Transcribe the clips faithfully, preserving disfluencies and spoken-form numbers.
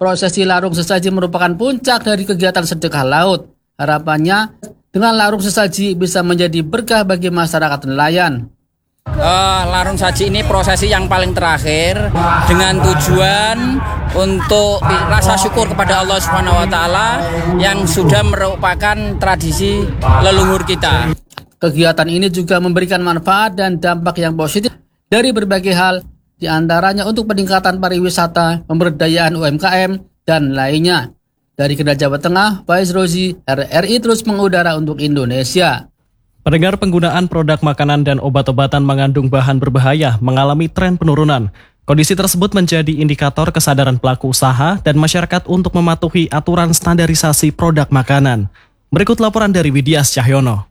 Prosesi larung sesaji merupakan puncak dari kegiatan sedekah laut. Harapannya, dengan larung sesaji bisa menjadi berkah bagi masyarakat nelayan. Uh, larung saji ini prosesi yang paling terakhir dengan tujuan untuk rasa syukur kepada Allah Subhanahu wa taala yang sudah merupakan tradisi leluhur kita. Kegiatan ini juga memberikan manfaat dan dampak yang positif dari berbagai hal, di antaranya untuk peningkatan pariwisata, pemberdayaan U M K M, dan lainnya. Dari Kendal, Jawa Tengah, Faiz Rozi, R R I terus mengudara untuk Indonesia. Pendengar, penggunaan produk makanan dan obat-obatan mengandung bahan berbahaya mengalami tren penurunan. Kondisi tersebut menjadi indikator kesadaran pelaku usaha dan masyarakat untuk mematuhi aturan standarisasi produk makanan. Berikut laporan dari Widya Cahyono.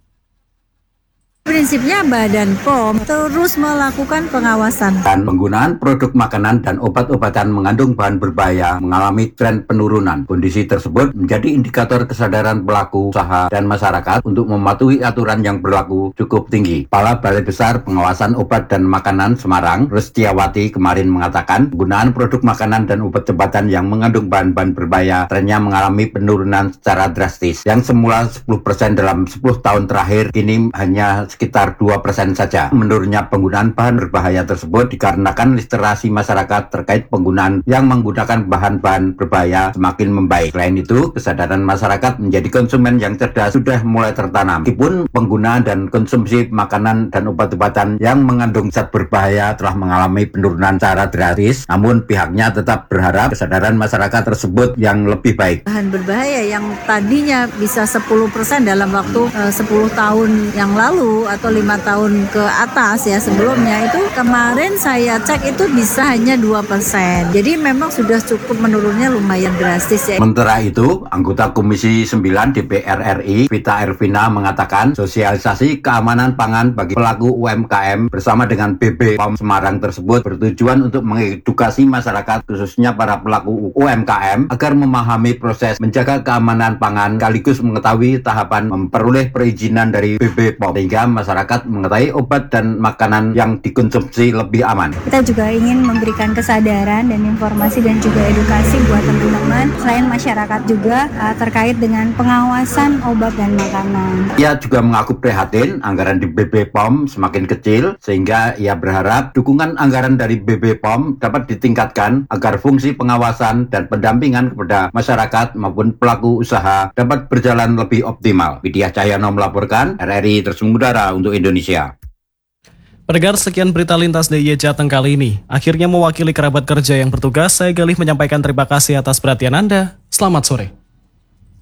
Prinsipnya Badan P O M terus melakukan pengawasan. Dan penggunaan produk makanan dan obat-obatan mengandung bahan berbahaya mengalami tren penurunan. Kondisi tersebut menjadi indikator kesadaran pelaku usaha dan masyarakat untuk mematuhi aturan yang berlaku cukup tinggi. Kepala Balai Besar Pengawasan Obat dan Makanan Semarang, Restiawati, kemarin mengatakan penggunaan produk makanan dan obat-obatan yang mengandung bahan-bahan berbahaya trennya mengalami penurunan secara drastis. Yang semula sepuluh persen dalam sepuluh tahun terakhir, kini hanya sekitar dua persen saja. Menurunnya penggunaan bahan berbahaya tersebut dikarenakan literasi masyarakat terkait penggunaan yang menggunakan bahan-bahan berbahaya semakin membaik. Selain itu, kesadaran masyarakat menjadi konsumen yang cerdas sudah mulai tertanam. Meskipun penggunaan dan konsumsi makanan dan obat-obatan yang mengandung zat berbahaya telah mengalami penurunan secara drastis, namun pihaknya tetap berharap kesadaran masyarakat tersebut yang lebih baik. Bahan berbahaya yang tadinya bisa sepuluh persen dalam waktu uh, sepuluh tahun yang lalu atau lima tahun ke atas ya sebelumnya, itu kemarin saya cek itu bisa hanya dua persen. Jadi memang sudah cukup menurunnya lumayan drastis ya. Sementara itu, anggota Komisi sembilan D P R R I, Vita Ervina, mengatakan sosialisasi keamanan pangan bagi pelaku U M K M bersama dengan B B P O M Semarang tersebut bertujuan untuk mengedukasi masyarakat, khususnya para pelaku U M K M, agar memahami proses menjaga keamanan pangan sekaligus mengetahui tahapan memperoleh perizinan dari B B P O M, sehingga masyarakat mengetahui obat dan makanan yang dikonsumsi lebih aman. Kita juga ingin memberikan kesadaran dan informasi dan juga edukasi buat teman-teman, selain masyarakat juga uh, terkait dengan pengawasan obat dan makanan. Ia juga mengaku prihatin anggaran di B B P O M semakin kecil, sehingga ia berharap dukungan anggaran dari B B P O M dapat ditingkatkan agar fungsi pengawasan dan pendampingan kepada masyarakat maupun pelaku usaha dapat berjalan lebih optimal. Widya Cahyono melaporkan, R R I terus mengudara untuk Indonesia. Pendengar, sekian berita lintas D I Y Jateng kali ini. Akhirnya mewakili kerabat kerja yang bertugas, saya Galih menyampaikan terima kasih atas perhatian Anda. Selamat sore.